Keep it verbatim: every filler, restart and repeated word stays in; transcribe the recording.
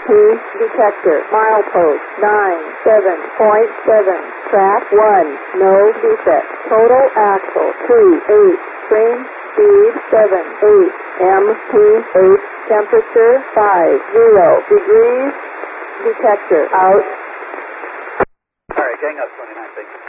P detector. Milepost nine seven point seven. Track one. No defect. Total axle two eight. Train speed seven eight. M P eight. Temperature five zero degrees. Detector out. All right, gang up twenty-nine, thank you.